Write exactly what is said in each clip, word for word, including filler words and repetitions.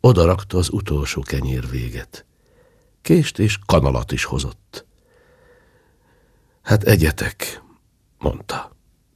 oda rakta az utolsó kenyérvéget. Kést és kanalat is hozott. Hát egyetek, mondta.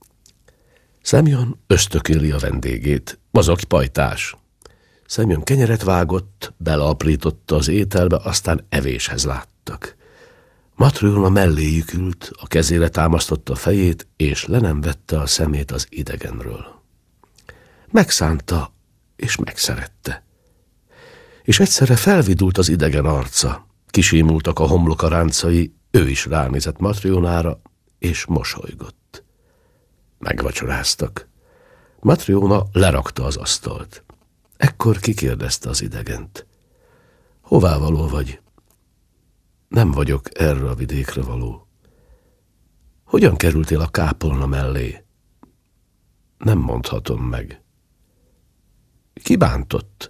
Semjon ösztökéli a vendégét, mozogj pajtás. Semjon kenyeret vágott, beleaprította az ételbe, aztán evéshez láttak. Matryona melléjük ült, a kezére támasztotta a fejét, és le nem vette a szemét az idegenről. Megszánta, és megszerette. És egyszerre felvidult az idegen arca, kisímultak a homloka ráncai, ő is ránézett Matryónára, és mosolygott. Megvacsoráztak. Matryona lerakta az asztalt. Ekkor kikérdezte az idegent. Hová való vagy? Nem vagyok erre a vidékre való. Hogyan kerültél a kápolna mellé? Nem mondhatom meg. Ki bántott?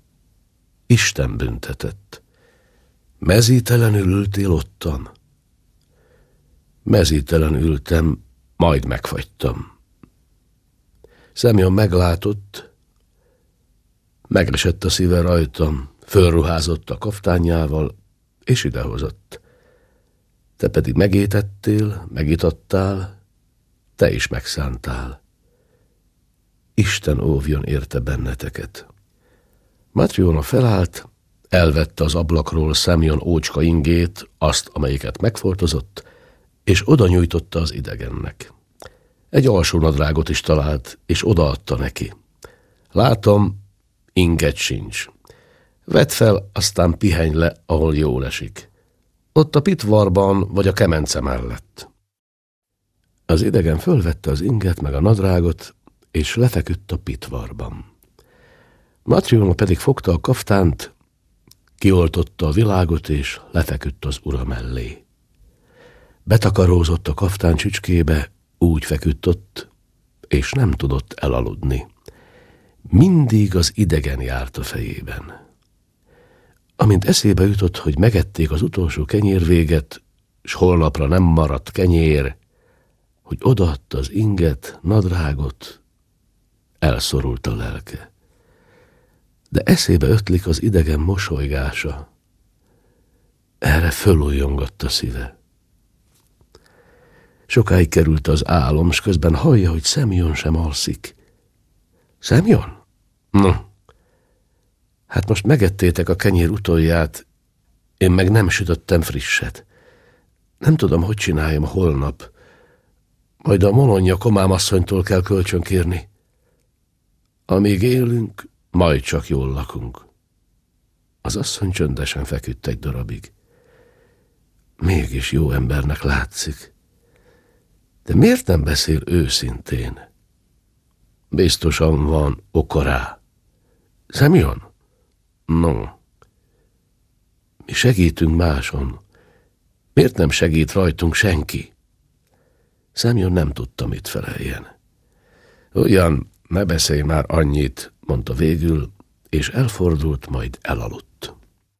Isten büntetett. Mezítelenül ültél ottan? Mezítelen ültem, majd megfagytam. Semjon meglátott, megesett a szíve rajtam, fölruházott a kaftánjával, és idehozott. Te pedig megétettél, megitattál, te is megszántál. Isten óvjon érte benneteket. Matryona felállt, elvette az ablakról Semjon ócska ingét, azt, amelyiket megfoltozott, és oda nyújtotta az idegennek. Egy alsónadrágot is talált, és odaadta neki. Látom, inget sincs. Vedd fel, aztán pihenj le, ahol jól esik. Ott a pitvarban, vagy a kemence mellett. Az idegen fölvette az inget meg a nadrágot, és lefeküdt a pitvarban. Matryona pedig fogta a kaftánt, kioltotta a világot, és lefeküdt az ura mellé. Betakarózott a kaftán csücskébe, úgy feküdt ott, és nem tudott elaludni. Mindig az idegen járt a fejében. Amint eszébe jutott, hogy megették az utolsó kenyérvéget, s holnapra nem maradt kenyér, hogy odaadta az inget, nadrágot, elszorult a lelke. De eszébe ötlik az idegen mosolygása. Erre fölújjongatt a szíve. Sokáig került az álom, s közben hallja, hogy Semjon sem alszik. Semjon? No. Hát most megettétek a kenyér utolját, én meg nem sütöttem frisset. Nem tudom, hogy csináljam holnap. Majd a Molonja komámasszonytól kell kölcsönkérni. Amíg élünk, majd csak jól lakunk. Az asszony csöndesen feküdt egy darabig. Mégis jó embernek látszik. De miért nem beszél őszintén? Biztosan van oka rá. Semjon? No. Mi segítünk máson. Miért nem segít rajtunk senki? Semjon nem tudta, mit feleljen. Olyan, ne beszélj már annyit, mondta végül, és elfordult, majd elaludt.